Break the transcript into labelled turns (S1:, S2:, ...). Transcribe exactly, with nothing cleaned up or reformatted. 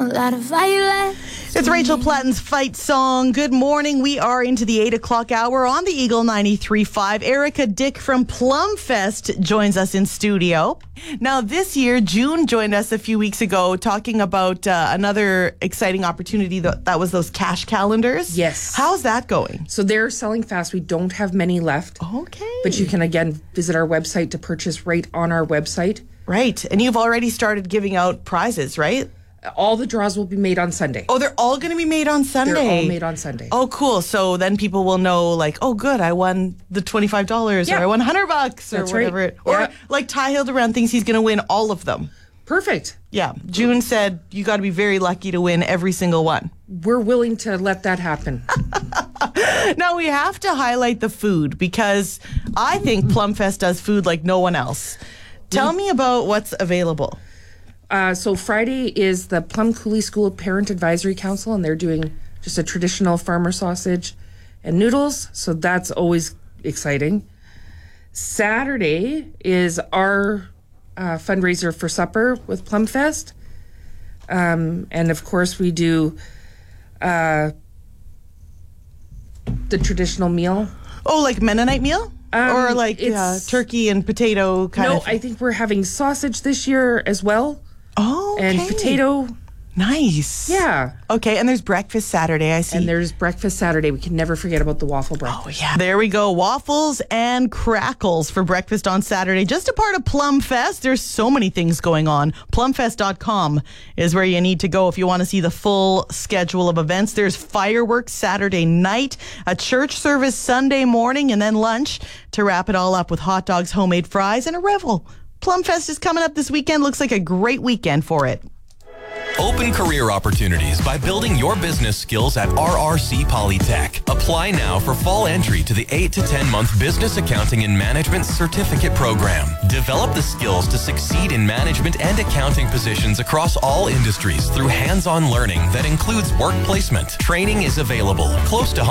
S1: a lot of violence.
S2: It's Rachel Platten's Fight Song. Good morning. We are into the eight o'clock hour on the Eagle ninety-three point five. Erica Dick from Plumfest joins us in studio. Now, this year, June joined us a few weeks ago talking about uh, another exciting opportunity. That, that was those cash calendars.
S3: Yes.
S2: How's that going?
S3: So they're selling fast. We don't have many left.
S2: Okay.
S3: But you can, again, visit our website to purchase right on our website.
S2: Right. And you've already started giving out prizes, right?
S3: All the draws will be made on Sunday.
S2: Oh, they're all going to be made on Sunday?
S3: They're all made on Sunday.
S2: Oh, cool. So then people will know, like, oh, good, I won the twenty-five dollars
S3: Yeah.
S2: or I won one hundred bucks or
S3: That's
S2: whatever.
S3: right.
S2: It, or
S3: Yeah.
S2: like Ty Hildebrand thinks he's going to win all of them.
S3: Perfect.
S2: Yeah. June said you got to be very lucky to win every single one.
S3: We're willing to let that happen.
S2: Now, we have to highlight the food because I think Plumfest does food like no one else. Tell me about what's available.
S3: Uh, so Friday is the Plum Coulee School Parent Advisory Council, and they're doing just a traditional farmer sausage and noodles. So that's always exciting. Saturday is our uh, fundraiser for supper with Plumfest. Um, and of course, we do uh, the traditional meal.
S2: Oh, like Mennonite meal?
S3: Um,
S2: or like uh,
S3: it's-
S2: turkey and potato kind
S3: no,
S2: of
S3: I think we're having sausage this year as well.
S2: Oh, okay.
S3: And potato.
S2: Nice.
S3: Yeah.
S2: Okay, and there's breakfast Saturday, I see.
S3: And there's breakfast Saturday. We can never forget about the waffle breakfast.
S2: Oh, yeah. There we go. Waffles and crackles for breakfast on Saturday. Just a part of Plumfest. There's so many things going on. plumfest dot com is where you need to go if you want to see the full schedule of events. There's fireworks Saturday night, a church service Sunday morning, and then lunch to wrap it all up with hot dogs, homemade fries, and a revel. Plumfest is coming up this weekend. Looks like a great weekend for it.
S4: Open career opportunities by building your business skills at R R C Polytech. Apply now for fall entry to the eight to ten month Business Accounting and Management Certificate Program. Develop the skills to succeed in management and accounting positions across all industries through hands-on learning that includes work placement. Training is available close to